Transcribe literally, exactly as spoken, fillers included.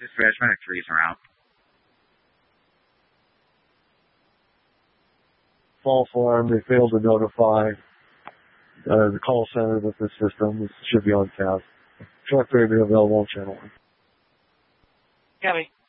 Dispatch, medic threes are out. False alarm. They failed to notify uh, the call center with the system. This should be on task. Truck may be available on channel one. Copy.